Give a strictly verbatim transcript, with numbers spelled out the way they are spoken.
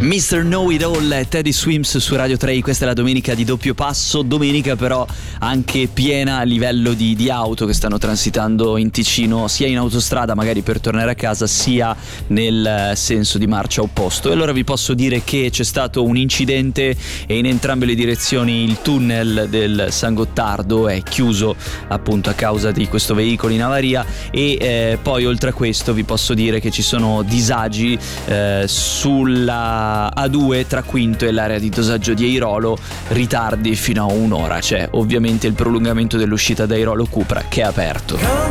mister Know It All, Teddy Swims su Radio tre. Questa è la domenica di doppio passo, domenica però anche piena a livello di, di auto che stanno transitando in Ticino, sia in autostrada magari per tornare a casa, sia nel senso di marcia opposto. E allora vi posso dire che c'è stato un incidente e in entrambe le direzioni il tunnel del San Gottardo è chiuso appunto a causa di questo veicolo in avaria. E eh, poi oltre a questo vi posso dire che ci sono disagi eh, sulla A due tra Quinto e l'area di dosaggio di Airolo, ritardi fino a un'ora. C'è ovviamente il prolungamento dell'uscita da Airolo Cupra che è aperto.